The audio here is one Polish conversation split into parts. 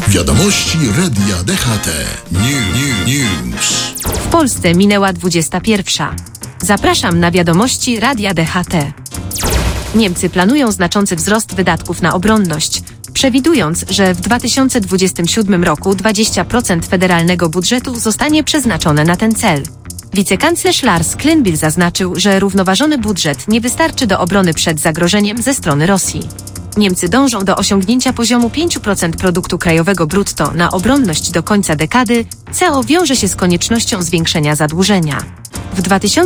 Wiadomości Radia DHT. News. W Polsce minęła 21. Zapraszam na wiadomości Radia DHT. Niemcy planują znaczący wzrost wydatków na obronność, przewidując, że w 2027 roku 20% federalnego budżetu zostanie przeznaczone na ten cel. Wicekanclerz Lars Klingbeil zaznaczył, że równoważony budżet nie wystarczy do obrony przed zagrożeniem ze strony Rosji. Niemcy dążą do osiągnięcia poziomu 5% produktu krajowego brutto na obronność do końca dekady, co wiąże się z koniecznością zwiększenia zadłużenia. W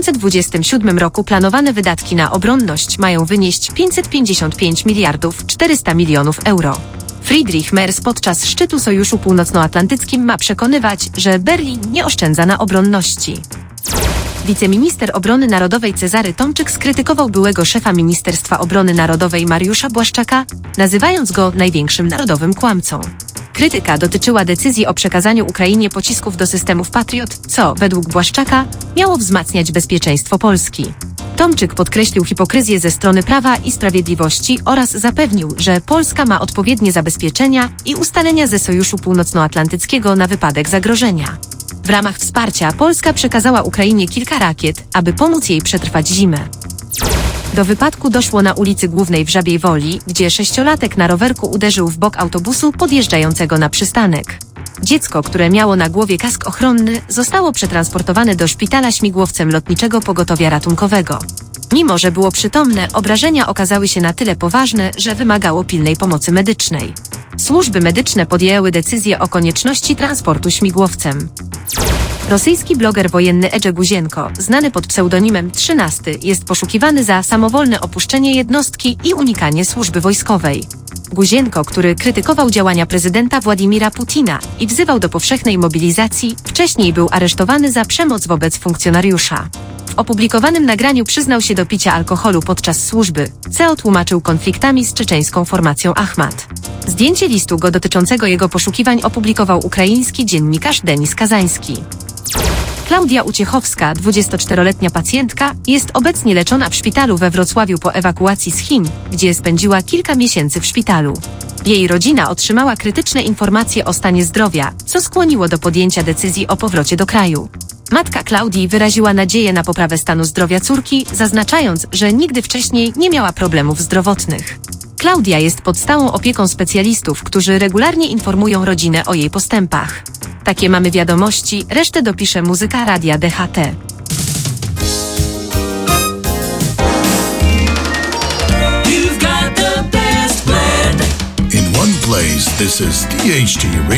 2027 roku planowane wydatki na obronność mają wynieść 555 miliardów 400 milionów euro. Friedrich Merz podczas szczytu Sojuszu Północnoatlantyckim ma przekonywać, że Berlin nie oszczędza na obronności. Wiceminister Obrony Narodowej Cezary Tomczyk skrytykował byłego szefa Ministerstwa Obrony Narodowej Mariusza Błaszczaka, nazywając go największym narodowym kłamcą. Krytyka dotyczyła decyzji o przekazaniu Ukrainie pocisków do systemów Patriot, co, według Błaszczaka, miało wzmacniać bezpieczeństwo Polski. Tomczyk podkreślił hipokryzję ze strony Prawa i Sprawiedliwości oraz zapewnił, że Polska ma odpowiednie zabezpieczenia i ustalenia ze Sojuszu Północnoatlantyckiego na wypadek zagrożenia. W ramach wsparcia Polska przekazała Ukrainie kilka rakiet, aby pomóc jej przetrwać zimę. Do wypadku doszło na ulicy Głównej w Żabiej Woli, gdzie 6-latek na rowerku uderzył w bok autobusu podjeżdżającego na przystanek. Dziecko, które miało na głowie kask ochronny, zostało przetransportowane do szpitala śmigłowcem Lotniczego Pogotowia Ratunkowego. Mimo że było przytomne, obrażenia okazały się na tyle poważne, że wymagało pilnej pomocy medycznej. Służby medyczne podjęły decyzję o konieczności transportu śmigłowcem. Rosyjski bloger wojenny Edge Guzienko, znany pod pseudonimem 13, jest poszukiwany za samowolne opuszczenie jednostki i unikanie służby wojskowej. Guzienko, który krytykował działania prezydenta Władimira Putina i wzywał do powszechnej mobilizacji, wcześniej był aresztowany za przemoc wobec funkcjonariusza. W opublikowanym nagraniu przyznał się do picia alkoholu podczas służby, co tłumaczył konfliktami z czeczeńską formacją Ahmad. Zdjęcie listu dotyczącego jego poszukiwań opublikował ukraiński dziennikarz Denis Kazański. Klaudia Uciechowska, 24-letnia pacjentka, jest obecnie leczona w szpitalu we Wrocławiu po ewakuacji z Chin, gdzie spędziła kilka miesięcy w szpitalu. Jej rodzina otrzymała krytyczne informacje o stanie zdrowia, co skłoniło do podjęcia decyzji o powrocie do kraju. Matka Klaudii wyraziła nadzieję na poprawę stanu zdrowia córki, zaznaczając, że nigdy wcześniej nie miała problemów zdrowotnych. Klaudia jest pod stałą opieką specjalistów, którzy regularnie informują rodzinę o jej postępach. Takie mamy wiadomości, resztę dopisze muzyka Radia DHT. In one place, this is DHT